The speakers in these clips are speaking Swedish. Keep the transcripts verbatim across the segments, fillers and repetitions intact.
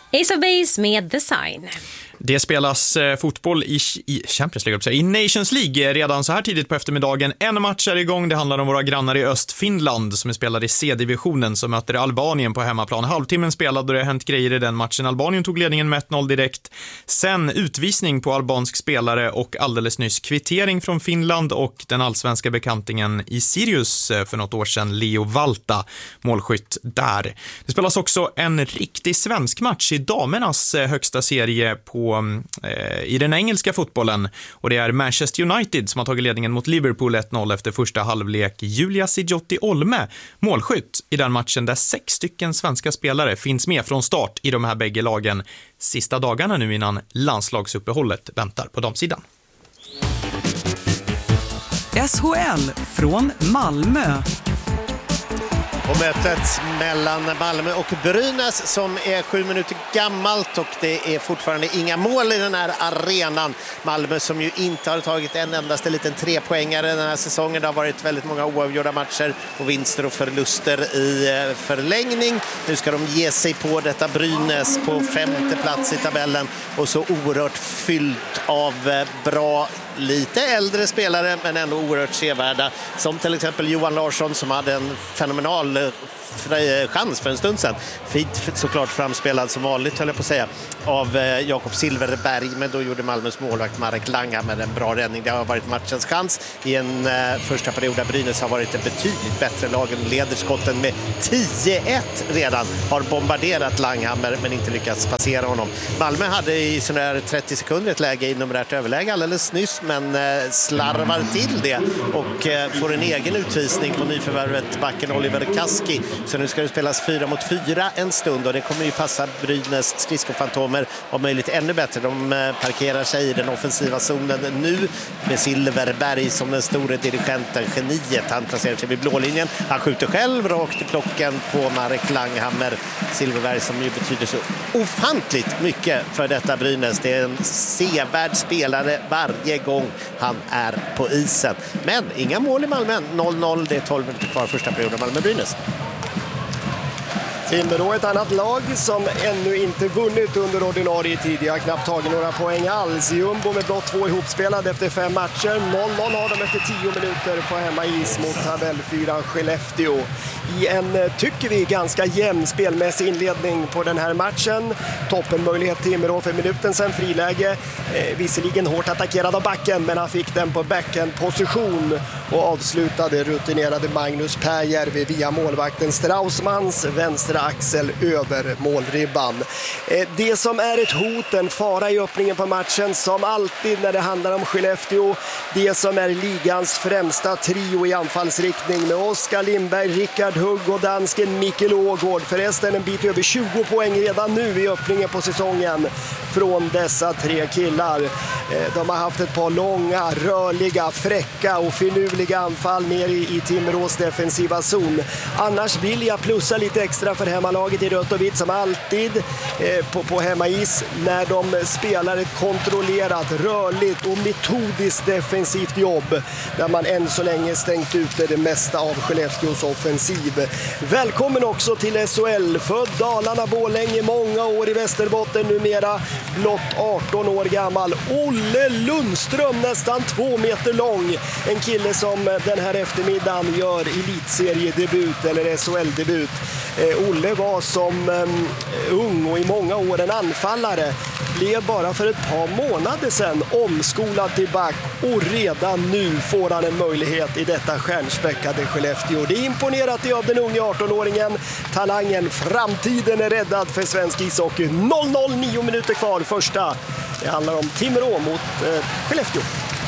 Ace of Base med Design. Det spelas eh, fotboll i, i Champions League, i Nations League redan så här tidigt på eftermiddagen. En match är igång, det handlar om våra grannar i öst, Finland, som är spelade i C-divisionen, som möter Albanien på hemmaplan. Halvtimmen spelad och det har hänt grejer i den matchen. Albanien tog ledningen med ett noll direkt. Sen utvisning på albansk spelare och alldeles nyss kvittering från Finland och den allsvenska bekantingen i Sirius för något år sedan, Leo Valta, målskytt där. Det spelas också en riktig svensk match i damernas högsta serie på i den engelska fotbollen, och det är Manchester United som har tagit ledningen mot Liverpool ett noll efter första halvlek. Julia Sijotti Olme, målskytt i den matchen, där sex stycken svenska spelare finns med från start i de här bägge lagen sista dagarna nu innan landslagsuppehållet väntar på damsidan. S H L från Malmö. Och mötet mellan Malmö och Brynäs som är sju minuter gammalt, och det är fortfarande inga mål i den här arenan. Malmö som ju inte har tagit en endaste liten trepoängare den här säsongen. Det har varit väldigt många oavgjorda matcher och vinster och förluster i förlängning. Nu ska de ge sig på detta Brynäs på femte plats i tabellen, och så oerhört fyllt av bra, lite äldre spelare men ändå oerhört sevärda, som till exempel Johan Larsson som hade en fenomenal chans för en stund sedan. Fint såklart framspelad som vanligt, höll jag på att säga, av Jakob Silverberg, men då gjorde Malmös målvakt Marek Langa med en bra räddning. Det har varit matchens chans i en uh, första period där Brynäs har varit ett betydligt bättre lag. Leder skotten med tio ett redan, har bombarderat Langhammer men inte lyckats passera honom. Malmö hade i sådär trettio sekunder ett läge i numerärt överläge alldeles nyss, men uh, slarvar till det och uh, får en egen utvisning på nyförvärvet backen Oliver Kaski. Så nu ska det spelas fyra mot fyra en stund, och det kommer ju passa Brynäs skridskofantomer om möjligt ännu bättre. De parkerar sig i den offensiva zonen nu med Silverberg som den store dirigenten, geniet. Han placerar sig vid blålinjen. Han skjuter själv rakt i plocken på Marek Langhammer. Silverberg som ju betyder så ofantligt mycket för detta Brynäs. Det är en sevärd spelare varje gång han är på isen. Men inga mål i Malmö. noll noll, det är tolv minuter kvar första perioden Malmö-Brynäs. Timrå, ett annat lag som ännu inte vunnit under ordinarie tid. Jag har knappt tagit några poäng alls. Jumbo med blott två ihopspelade efter fem matcher. noll noll har de efter tio minuter på hemmais mot tabellfyran Skellefteå. I en, tycker vi, ganska jämn spelmässig inledning på den här matchen. Toppenmöjlighet Timrå för minuten sen, friläge. Eh, visserligen hårt attackerad av backen, men han fick den på backend-position och avslutade rutinerade Magnus Pääjärvi via målvakten Straussmans vänstra axel över målribban. Eh, det som är ett hot, en fara i öppningen på matchen, som alltid när det handlar om Skellefteå, det som är ligans främsta trio i anfallsriktning med Oskar Lindberg, Rickard Hugg och dansken Mikkel Ågård. Förresten en bit över tjugo poäng redan nu i öppningen på säsongen från dessa tre killar. De har haft ett par långa, rörliga, fräcka och finurliga anfall ner i, i Timrås defensiva zon. Annars vill jag plussa lite extra för hemmalaget i rött och vitt som alltid eh, på, på hemmais när de spelar ett kontrollerat, rörligt och metodiskt defensivt jobb där man än så länge stängt ute det mesta av Skellefteås offensiv. Välkommen också till S H L, född Dalarna, Borlänge, många år i Västerbotten, numera blott arton år gammal. Olle Lundström, nästan två meter lång. En kille som den här eftermiddagen gör elitseriedebut eller S H L-debut. Eh, Olle var som eh, ung och i många år en anfallare. Blev bara för ett par månader sedan omskolad till back, och redan nu får han en möjlighet i detta stjärnspäckade Skellefteå. Det är imponerat av den unga arton-åringen. Talangen, framtiden är räddad för svensk ishockey. noll noll, nio minuter kvar första. Det handlar om Timrå mot eh, Skellefteå.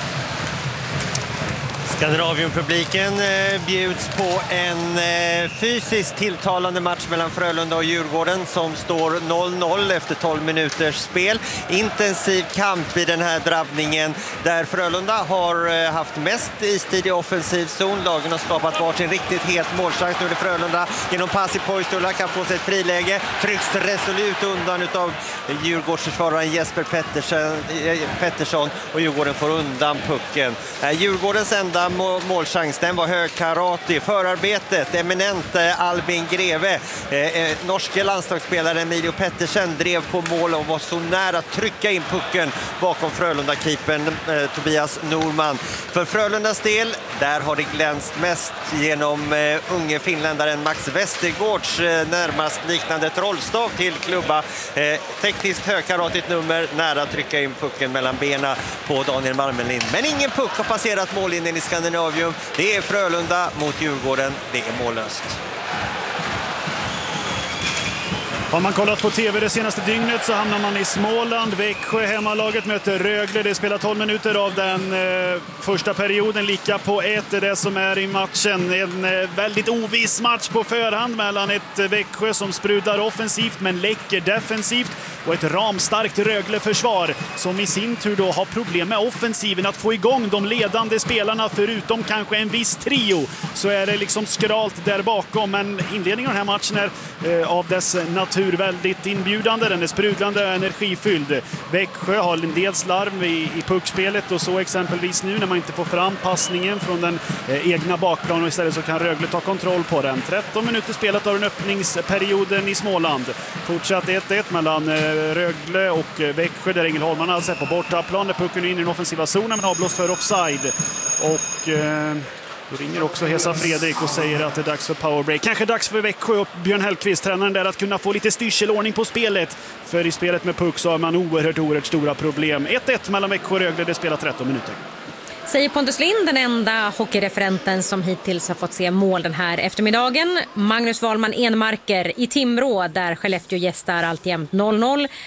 Skandinavium-publiken eh, bjuds på en eh, fysiskt tilltalande match mellan Frölunda och Djurgården som står noll noll efter tolv minuters spel. Intensiv kamp i den här drabbningen där Frölunda har eh, haft mest istid i offensiv zon. Lagen har skapat varsin riktigt het målchans. Nu är det Frölunda genom pass i Poistola kan få sig ett friläge. Trycks resolut undan utav Djurgårdsförsvararen Jesper Pettersson, eh, Pettersson och Djurgården får undan pucken. Eh, Djurgårdens enda må- målchans, den var högkarate. Förarbetet, eminent eh, Albin Greve. Eh, eh, norske landslagsspelaren Emilio Pettersen drev på mål och var så nära att trycka in pucken bakom Frölunda-keepern eh, Tobias Norman. För Frölundas del, där har det glänst mest genom eh, unge finländaren Max Westergårds eh, närmast liknande trollstav till klubba. Eh, tekniskt högkaratigt nummer, nära att trycka in pucken mellan benen på Daniel Marmelin. Men ingen puck har passerat mållinjen i Skandinavium. Det är Frölunda mot Djurgården. Det är mållöst. Har man kollat på tv det senaste dygnet så hamnar man i Småland. Växjö, hemmalaget, möter Rögle. Det spelar tolv minuter av den eh, första perioden. Lika på ett, det är det som är i matchen. En eh, väldigt oviss match på förhand mellan ett eh, Växjö som sprudlar offensivt men läcker defensivt och ett ramstarkt Rögle-försvar som i sin tur då har problem med offensiven att få igång de ledande spelarna. Förutom kanske en viss trio så är det liksom skralt där bakom. Men inledningen av den här matchen är eh, av dess natur väldigt inbjudande, den är sprudlande och energifylld. Växjö har en del slarv i, i puckspelet och så exempelvis nu när man inte får fram passningen från den eh, egna bakplanen och istället så kan Rögle ta kontroll på den. tretton minuter spelat av den öppningsperioden i Småland. Fortsatt ett ett mellan eh, Rögle och eh, Växjö där Ängelholm har sett på bortaplan där pucken är in i den offensiva zonen men avblåst för offside. Och eh, då ringer också Hesa Fredrik och säger att det är dags för powerbreak. Kanske dags för Växjö och Björn Hellqvist, tränaren där, att kunna få lite styrselordning på spelet. För i spelet med puck så har man oerhört, oerhört stora problem. ett ett mellan Växjö och Rögle, det spelar tretton minuter. Säger Pontus Lind, den enda hockeyreferenten som hittills har fått se mål den här eftermiddagen. Magnus Wahlman Enmarker i Timrå där Skellefteå gästar alltjämt noll noll.